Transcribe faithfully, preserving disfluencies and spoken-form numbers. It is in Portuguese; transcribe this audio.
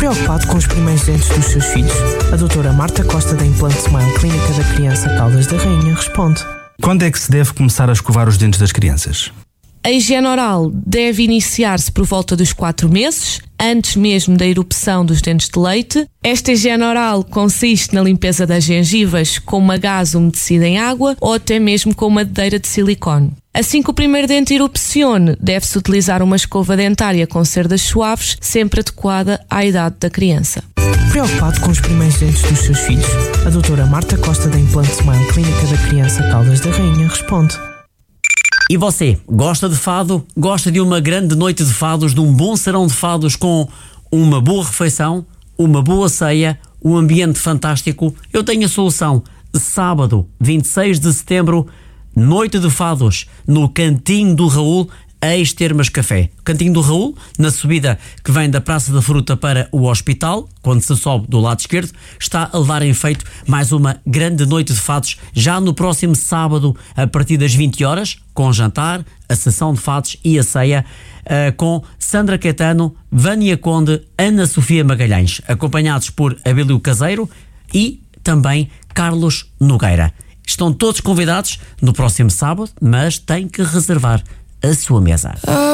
Preocupado com os primeiros dentes dos seus filhos, a doutora Marta Costa da Implante Smile Clínica da Criança Caldas da Rainha responde: quando é que se deve começar a escovar os dentes das crianças? A higiene oral deve iniciar-se por volta dos quatro meses, antes mesmo da erupção dos dentes de leite. Esta higiene oral consiste na limpeza das gengivas com uma gaze umedecida em água ou até mesmo com uma madeira de silicone. Assim que o primeiro dente erupcione, deve-se utilizar uma escova dentária com cerdas suaves, sempre adequada à idade da criança. Preocupado com os primeiros dentes dos seus filhos, a doutora Marta Costa da Implante Smile Clínica da Criança Caldas da Rainha responde: e você, gosta de fado? Gosta de uma grande noite de fados, de um bom serão de fados com uma boa refeição, uma boa ceia, um ambiente fantástico? Eu tenho a solução. Sábado, vinte e seis de setembro, noite de fados, no Cantinho do Raul, ex-Termas Café. Cantinho do Raul, na subida que vem da Praça da Fruta para o hospital, quando se sobe do lado esquerdo, está a levar em feito mais uma grande noite de fados, já no próximo sábado, a partir das vinte horas, com jantar, a sessão de fados e a ceia, uh, com Sandra Caetano, Vânia Conde, Ana Sofia Magalhães, acompanhados por Abílio Caseiro e também Carlos Nogueira. Estão todos convidados no próximo sábado, mas têm que reservar a sua mesa.